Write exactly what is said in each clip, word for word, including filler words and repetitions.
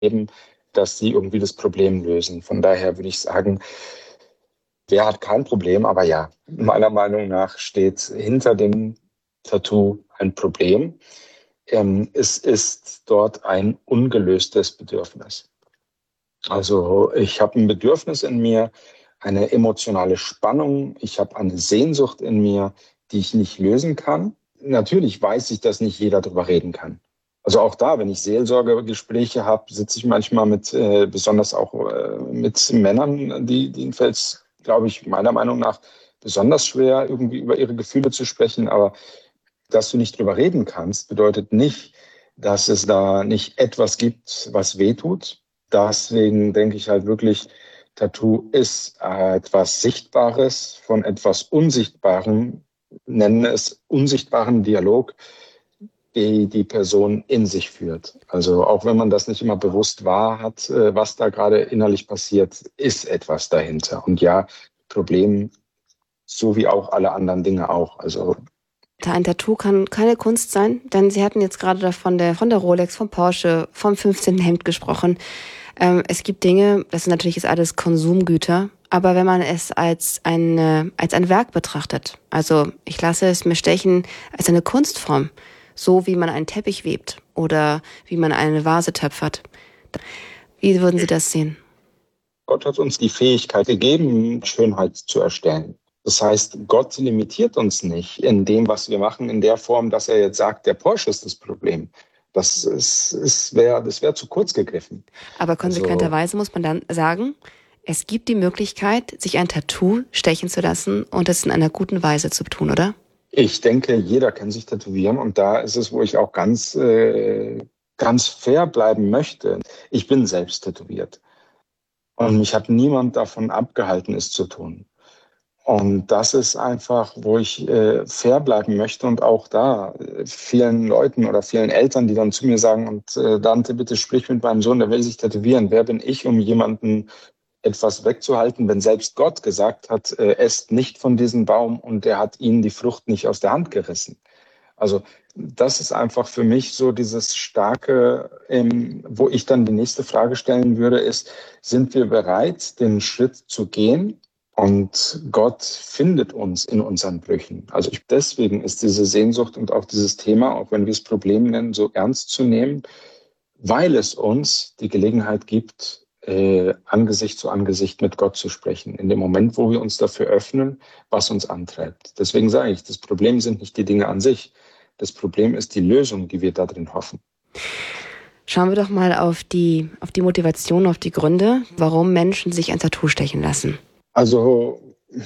eben, dass sie irgendwie das Problem lösen. Von daher würde ich sagen, wer hat kein Problem? Aber ja, meiner Meinung nach steht hinter dem Tattoo ein Problem. Ähm, es ist dort ein ungelöstes Bedürfnis. Also ich habe ein Bedürfnis in mir, eine emotionale Spannung. Ich habe eine Sehnsucht in mir, die ich nicht lösen kann. Natürlich weiß ich, dass nicht jeder darüber reden kann. Also auch da, wenn ich Seelsorgegespräche habe, sitze ich manchmal mit, äh, besonders auch äh, mit Männern, die, denen fällt es, glaube ich, meiner Meinung nach besonders schwer, irgendwie über ihre Gefühle zu sprechen. Aber dass du nicht drüber reden kannst, bedeutet nicht, dass es da nicht etwas gibt, was wehtut. Deswegen denke ich halt wirklich, Tattoo ist äh, etwas Sichtbares von etwas Unsichtbarem, nennen es unsichtbaren Dialog, die die Person in sich führt. Also auch wenn man das nicht immer bewusst wahr hat, äh, was da gerade innerlich passiert, ist etwas dahinter. Und ja, Problem, so wie auch alle anderen Dinge auch. Also Ein Tattoo kann keine Kunst sein, denn Sie hatten jetzt gerade davon der, von der Rolex, vom Porsche, vom fünfzehnten Hemd gesprochen. Ähm, es gibt Dinge, das sind natürlich jetzt alles Konsumgüter, aber wenn man es als, eine, als ein Werk betrachtet, also ich lasse es mir stechen als eine Kunstform, so wie man einen Teppich webt oder wie man eine Vase töpfert. Wie würden Sie das sehen? Gott hat uns die Fähigkeit gegeben, Schönheit zu erstellen. Das heißt, Gott limitiert uns nicht in dem, was wir machen, in der Form, dass er jetzt sagt, der Porsche ist das Problem. Das ist, ist wär, das wäre zu kurz gegriffen. Aber Also konsequenterweise muss man dann sagen, es gibt die Möglichkeit, sich ein Tattoo stechen zu lassen und es in einer guten Weise zu tun, oder? ich denke, jeder kann sich tätowieren und da ist es, wo ich auch ganz, äh, ganz fair bleiben möchte. Ich bin selbst tätowiert und mich hat niemand davon abgehalten, es zu tun. Und das ist einfach, wo ich äh, fair bleiben möchte und auch da äh, vielen Leuten oder vielen Eltern, die dann zu mir sagen, und äh, Dante, bitte sprich mit meinem Sohn, der will sich tätowieren. Wer bin ich, um jemanden etwas wegzuhalten, wenn selbst Gott gesagt hat, äh, esst nicht von diesem Baum und er hat ihnen die Frucht nicht aus der Hand gerissen. Also das ist einfach für mich so dieses starke, ähm, wo ich dann die nächste Frage stellen würde, ist, sind wir bereit, den Schritt zu gehen? Und Gott findet uns in unseren Brüchen. Also ich, deswegen ist diese Sehnsucht und auch dieses Thema, auch wenn wir es Problem nennen, so ernst zu nehmen, weil es uns die Gelegenheit gibt, äh, Angesicht zu Angesicht mit Gott zu sprechen. In dem Moment, wo wir uns dafür öffnen, was uns antreibt. Deswegen sage ich, das Problem sind nicht die Dinge an sich. Das Problem ist die Lösung, die wir da drin hoffen. Schauen wir doch mal auf die, auf die Motivation, auf die Gründe, warum Menschen sich ein Tattoo stechen lassen. Also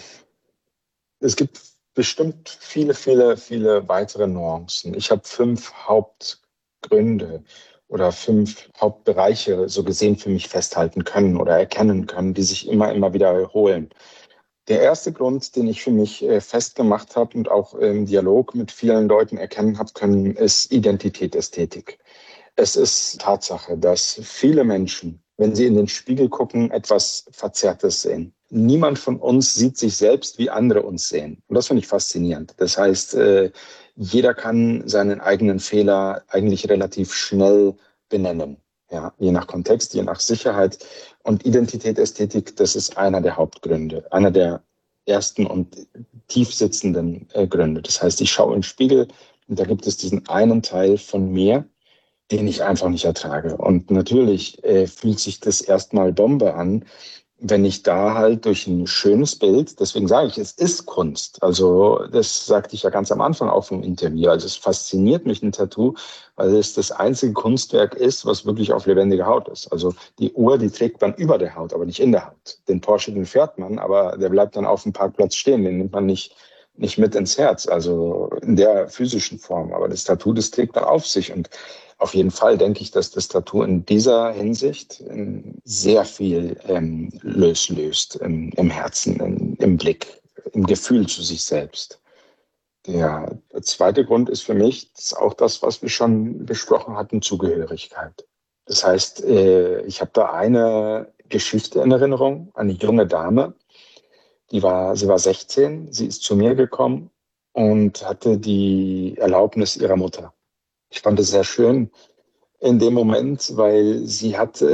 es gibt bestimmt viele, viele, viele weitere Nuancen. Ich habe fünf Hauptgründe oder fünf Hauptbereiche so gesehen für mich festhalten können oder erkennen können, die sich immer, immer wieder wiederholen. Der erste Grund, den ich für mich äh, festgemacht habe und auch im Dialog mit vielen Leuten erkennen habe können, ist Identität, Ästhetik. Es ist Tatsache, dass viele Menschen, wenn sie in den Spiegel gucken, etwas Verzerrtes sehen. Niemand von uns sieht sich selbst, wie andere uns sehen. Und das finde ich faszinierend. Das heißt, äh, jeder kann seinen eigenen Fehler eigentlich relativ schnell benennen. Ja, je nach Kontext, je nach Sicherheit. Und Identität, Ästhetik, das ist einer der Hauptgründe, einer der ersten und tiefsitzenden äh, Gründe. Das heißt, ich schaue in den Spiegel und da gibt es diesen einen Teil von mir, den ich einfach nicht ertrage. Und natürlich äh, fühlt sich das erstmal Bombe an, wenn ich da halt durch ein schönes Bild, deswegen sage ich, es ist Kunst. Also das sagte ich ja ganz am Anfang auch vom Interview. Also es fasziniert mich ein Tattoo, weil es das einzige Kunstwerk ist, was wirklich auf lebendiger Haut ist. Also die Uhr, die trägt man über der Haut, aber nicht in der Haut. Den Porsche, den fährt man, aber der bleibt dann auf dem Parkplatz stehen. Den nimmt man nicht nicht mit ins Herz, also in der physischen Form. Aber das Tattoo, das trägt man auf sich. Und auf jeden Fall denke ich, dass das Tattoo in dieser Hinsicht ähm, sehr viel ähm, löst, löst im, im Herzen, im, im Blick, im Gefühl zu sich selbst. Der zweite Grund ist für mich, das ist auch das, was wir schon besprochen hatten, Zugehörigkeit. Das heißt, äh, ich habe da eine Geschichte in Erinnerung, eine junge Dame, die war, sie war sechzehn, sie ist zu mir gekommen und hatte die Erlaubnis ihrer Mutter. Ich fand es sehr schön, in dem Moment, weil sie hat